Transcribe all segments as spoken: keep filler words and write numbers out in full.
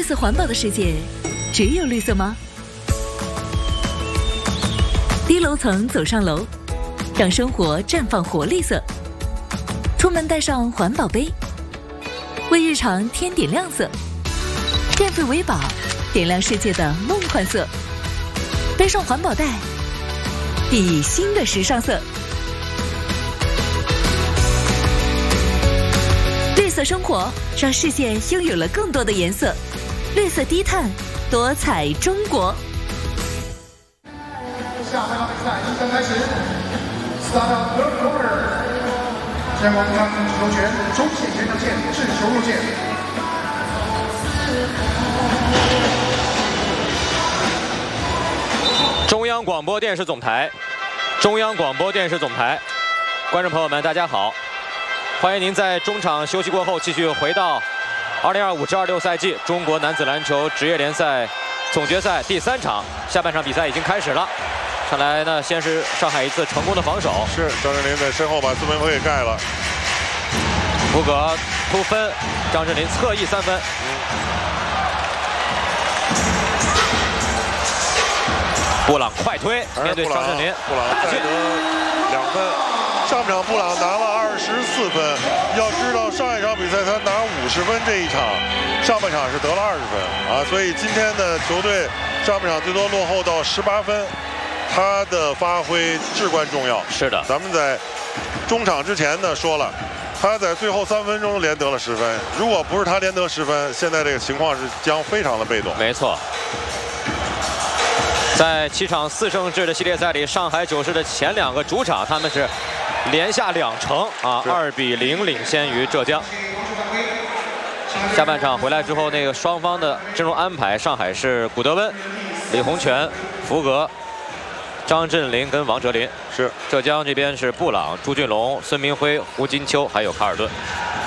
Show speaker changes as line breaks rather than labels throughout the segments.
色环保的世界，只有绿色吗？低楼层走上楼，让生活绽放活力色。出门带上环保杯，为日常添点亮色。电费为宝，点亮世界的梦幻色。背上环保袋，熠熠新的时尚色。绿色生活，让世界拥有了更多的颜色。绿色低碳，多彩中国。
下半场比赛即将开始 ，Start of third quarter。先观看球权，中线前场线，制球路线。
中央广播电视总台，中央广播电视总台，观众朋友们，大家好，欢迎您在中场休息过后继续回到二零二五至二六赛季中国男子篮球职业联赛总决赛第三场，下半场比赛已经开始了。看来呢，先是上海一次成功的防守，
是张镇麟在身后把孙明辉给盖了。
福格突分，张镇麟侧翼三分。布朗快推，面对张镇麟，
布朗再得两分。上半场布朗拿了二十四分，要知道上一场比赛他拿五十分，这一场上半场是得了二十分啊，所以今天的球队上半场最多落后到十八分。他的发挥至关重要。
是的，
咱们在中场之前呢说了，他在最后三分钟连得了十分。如果不是他连得十分，现在这个情况是将非常的被动。
没错，在七场四胜制的系列赛里，上海九狮的前两个主场他们是连下两城啊，二比零领先于浙江。下半场回来之后，那个双方的阵容安排，上海是古德温、李洪权、福格、张镇麟跟王哲林，
是
浙江这边是布朗、朱俊龙、孙明辉、胡金秋，还有卡尔顿。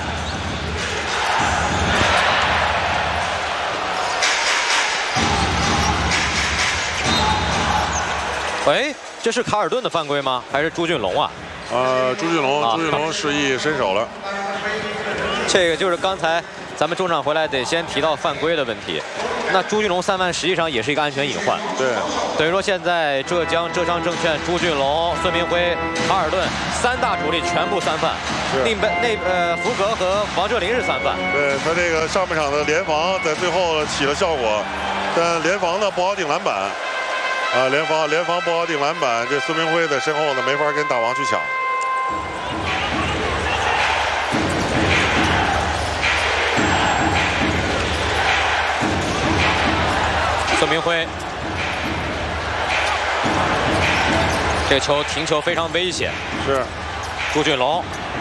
哎，这是卡尔顿的犯规吗？还是朱俊龙啊？
呃，朱俊龙，
啊、
朱俊龙示意伸手了。
这个就是刚才咱们中场回来得先提到犯规的问题。那朱俊龙三犯实际上也是一个安全隐患。
对，
等于说现在浙江浙商证券朱俊龙、孙明辉、卡尔顿三大主力全部三犯，另边那呃福格和王哲林是三犯。
对他这个上半场的联防在最后起了效果，但联防呢不好顶篮板，啊联防联防不好顶篮板，这孙明辉在身后呢没法跟大王去抢。
孙明辉，这个球停球非常危险。
是，
朱俊龙